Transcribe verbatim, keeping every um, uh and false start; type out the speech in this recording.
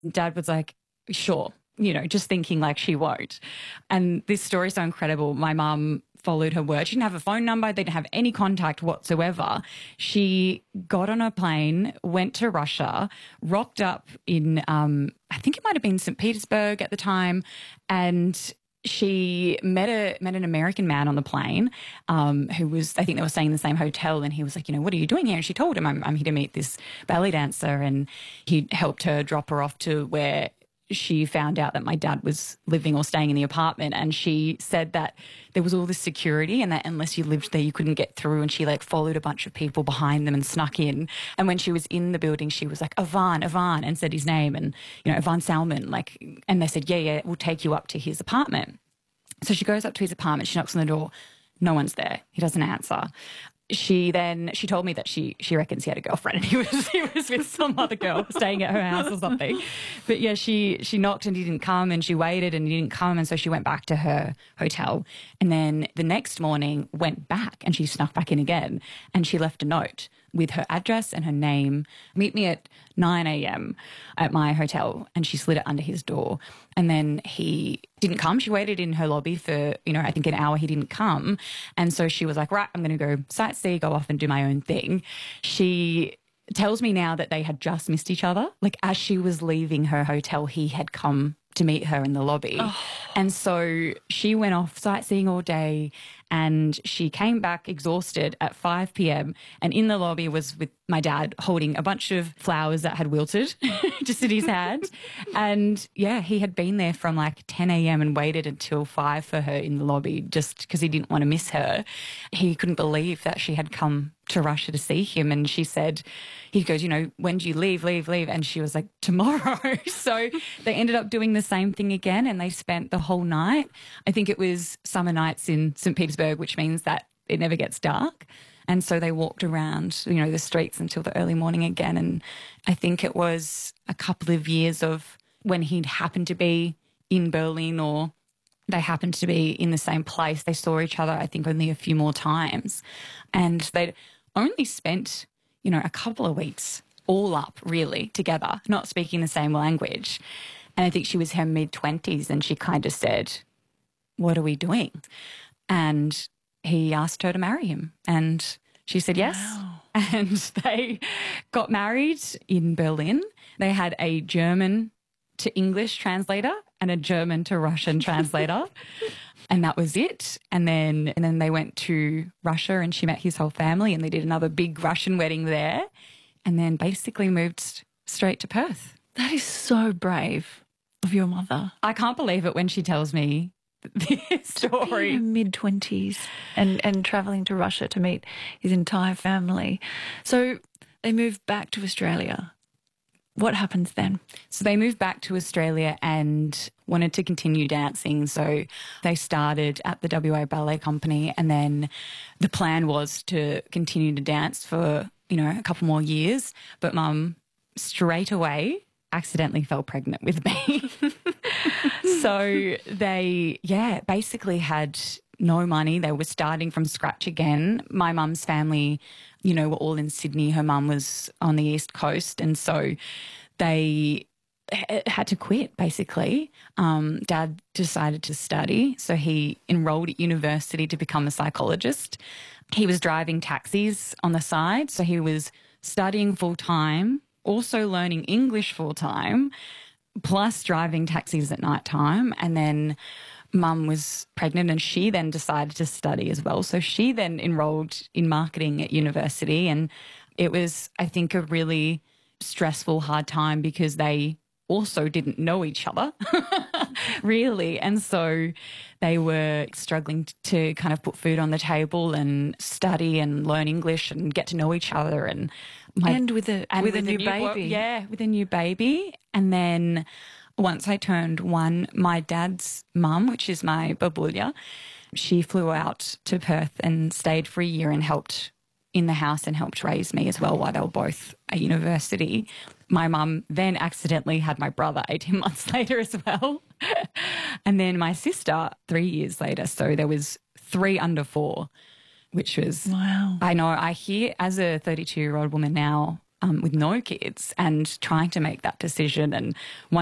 Dad was like, sure, you know, just thinking like she won't. And this story is so incredible. My mum followed her word. She didn't have a phone number. They didn't have any contact whatsoever. She got on a plane, went to Russia, rocked up in, um, I think it might have been Saint Petersburg at the time, and she met a met an American man on the plane um, who was, I think they were staying in the same hotel, and he was like, you know, what are you doing here? And she told him, I'm, I'm here to meet this ballet dancer, and he helped her drop her off to where she found out that my dad was living or staying in the apartment. And she said that there was all this security and that unless you lived there, you couldn't get through. And she like followed a bunch of people behind them and snuck in. And when she was in the building, she was like, Ivan, Ivan, and said his name and, you know, Ivan Salman, like, and they said, yeah, yeah, we'll take you up to his apartment. So she goes up to his apartment, she knocks on the door. No one's there. He doesn't answer. She then, she told me that she she reckons he had a girlfriend and he was he was with some other girl staying at her house or something. But yeah, she she knocked and he didn't come, and she waited and he didn't come, and so she went back to her hotel. And then the next morning went back and she snuck back in again, and she left a note with her address and her name. Meet me at nine a.m. at my hotel, and she slid it under his door. And then he didn't come. She waited in her lobby for, you know, I think an hour. He didn't come. And so she was like, right, I'm going to go sightsee, go off and do my own thing. She tells me now that they had just missed each other. Like as she was leaving her hotel, he had come to meet her in the lobby. Oh. And so she went off sightseeing all day, and she came back exhausted at five p.m. and in the lobby was with my dad holding a bunch of flowers that had wilted just in his hand. And yeah, he had been there from like ten a.m. and waited until five for her in the lobby just because he didn't want to miss her. He couldn't believe that she had come to Russia to see him. And she said, he goes, you know, when do you leave, leave, leave? And she was like, tomorrow. So they ended up doing the same thing again, and they spent the whole night. I think it was summer nights in Saint Petersburg, which means that it never gets dark. And so they walked around, you know, the streets until the early morning again. And I think it was a couple of years of when he'd happened to be in Berlin or they happened to be in the same place. They saw each other, I think, only a few more times. And they'd only spent, you know, a couple of weeks all up really together, not speaking the same language. And I think she was her mid-twenties and she kind of said, what are we doing? And he asked her to marry him. And she said yes. Wow. And they got married in Berlin. They had a German to English translator and a German to Russian translator. And that was it. And then and then they went to Russia and she met his whole family, and they did another big Russian wedding there, and then basically moved straight to Perth. That is so brave of your mother. I can't believe it when she tells me this story. Mid-twenties and, and travelling to Russia to meet his entire family. So they moved back to Australia. What happens then? So they moved back to Australia and wanted to continue dancing. So they started at the W A Ballet Company, and then the plan was to continue to dance for, you know, a couple more years. But Mum straight away accidentally fell pregnant with me. So they, yeah, basically had no money. They were starting from scratch again. My mum's family, you know, were all in Sydney. Her mum was on the East Coast. And so they had to quit, basically. Um, Dad decided to study. So he enrolled at university to become a psychologist. He was driving taxis on the side. So he was studying full-time, also learning English full-time, plus driving taxis at night time. And then Mum was pregnant and she then decided to study as well. So she then enrolled in marketing at university, and it was, I think, a really stressful, hard time because they also didn't know each other, really. And so they were struggling to kind of put food on the table and study and learn English and get to know each other. And my, and with a, and with with a new, new baby. Yeah, with a new baby. And then once I turned one, my dad's mum, which is my babulia, she flew out to Perth and stayed for a year and helped in the house and helped raise me as well while they were both at university. My mum then accidentally had my brother eighteen months later as well. And then my sister three years later. So there was three under four, which was, wow. I know, I hear as a thirty-two-year-old woman now, um, with no kids and trying to make that decision. And one